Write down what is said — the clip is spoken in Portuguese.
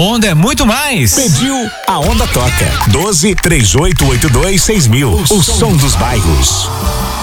Onda é muito mais. Pediu, a Onda toca. 12 3882 6000. O som dos bairros.